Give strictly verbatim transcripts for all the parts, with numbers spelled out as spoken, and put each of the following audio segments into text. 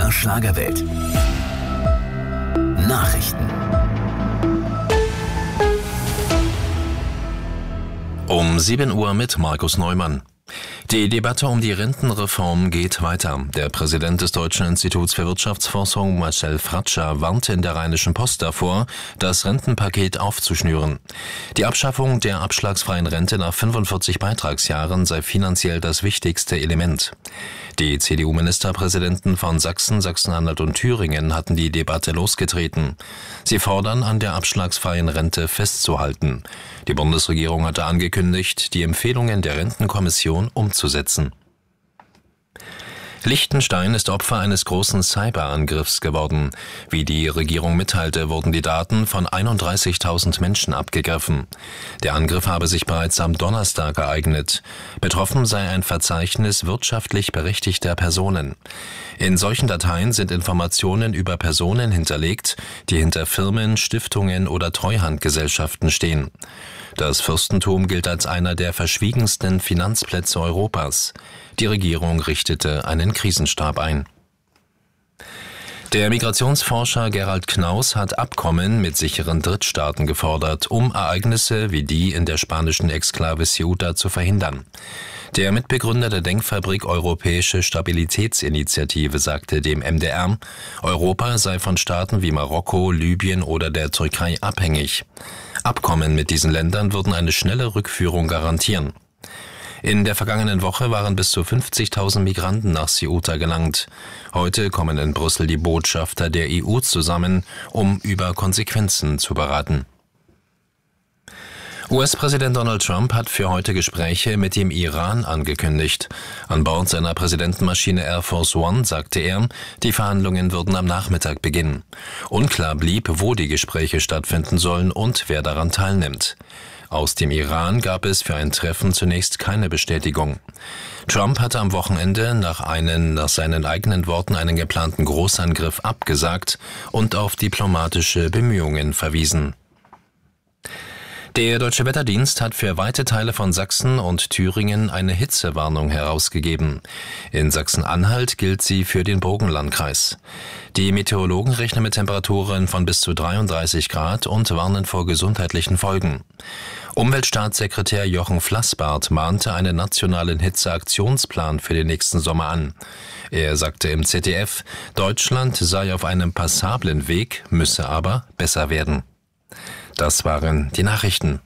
der Schlagerwelt. Nachrichten. Um sieben Uhr mit Markus Neumann. Die Debatte um die Rentenreform geht weiter. Der Präsident des Deutschen Instituts für Wirtschaftsforschung, Marcel Fratscher, warnte in der Rheinischen Post davor, das Rentenpaket aufzuschnüren. Die Abschaffung der abschlagsfreien Rente nach fünfundvierzig Beitragsjahren sei finanziell das wichtigste Element. Die C D U-Ministerpräsidenten von Sachsen, Sachsen-Anhalt und Thüringen hatten die Debatte losgetreten. Sie fordern, an der abschlagsfreien Rente festzuhalten. Die Bundesregierung hatte angekündigt, die Empfehlungen der Rentenkommission umzusetzen. Liechtenstein ist Opfer eines großen Cyberangriffs geworden. Wie die Regierung mitteilte, wurden die Daten von einunddreißigtausend Menschen abgegriffen. Der Angriff habe sich bereits am Donnerstag ereignet. Betroffen sei ein Verzeichnis wirtschaftlich berechtigter Personen. In solchen Dateien sind Informationen über Personen hinterlegt, die hinter Firmen, Stiftungen oder Treuhandgesellschaften stehen. Das Fürstentum gilt als einer der verschwiegensten Finanzplätze Europas. Die Regierung richtete einen Krisenstab ein. Der Migrationsforscher Gerald Knaus hat Abkommen mit sicheren Drittstaaten gefordert, um Ereignisse wie die in der spanischen Exklave Ceuta zu verhindern. Der Mitbegründer der Denkfabrik Europäische Stabilitätsinitiative sagte dem M D R, Europa sei von Staaten wie Marokko, Libyen oder der Türkei abhängig. Abkommen mit diesen Ländern würden eine schnelle Rückführung garantieren. In der vergangenen Woche waren bis zu fünfzigtausend Migranten nach Ceuta gelangt. Heute kommen in Brüssel die Botschafter der E U zusammen, um über Konsequenzen zu beraten. U S-Präsident Donald Trump hat für heute Gespräche mit dem Iran angekündigt. An Bord seiner Präsidentenmaschine Air Force One sagte er, die Verhandlungen würden am Nachmittag beginnen. Unklar blieb, wo die Gespräche stattfinden sollen und wer daran teilnimmt. Aus dem Iran gab es für ein Treffen zunächst keine Bestätigung. Trump hatte am Wochenende nach, einen, nach seinen eigenen Worten einen geplanten Großangriff abgesagt und auf diplomatische Bemühungen verwiesen. Der Deutsche Wetterdienst hat für weite Teile von Sachsen und Thüringen eine Hitzewarnung herausgegeben. In Sachsen-Anhalt gilt sie für den Burgenlandkreis. Die Meteorologen rechnen mit Temperaturen von bis zu dreiunddreißig Grad und warnen vor gesundheitlichen Folgen. Umweltstaatssekretär Jochen Flassbart mahnte einen nationalen Hitzeaktionsplan für den nächsten Sommer an. Er sagte im Z D F, Deutschland sei auf einem passablen Weg, müsse aber besser werden. Das waren die Nachrichten.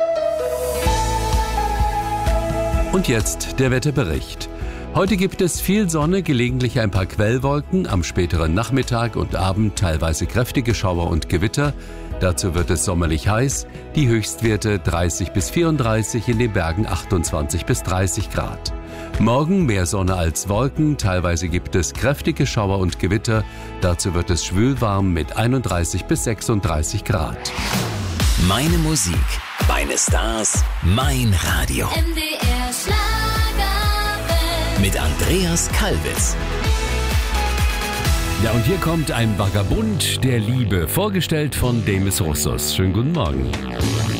Und jetzt der Wetterbericht. Heute gibt es viel Sonne, gelegentlich ein paar Quellwolken, am späteren Nachmittag und Abend teilweise kräftige Schauer und Gewitter. Dazu wird es sommerlich heiß, die Höchstwerte dreißig bis vierunddreißig, in den Bergen achtundzwanzig bis dreißig Grad. Morgen mehr Sonne als Wolken, teilweise gibt es kräftige Schauer und Gewitter. Dazu wird es schwülwarm mit einunddreißig bis sechsunddreißig Grad. Meine Musik, meine Stars, mein Radio. M D R Schlagerwelt. Mit Andreas Kalbitz. Ja, und hier kommt ein Vagabund der Liebe, vorgestellt von Demis Roussos. Schönen guten Morgen.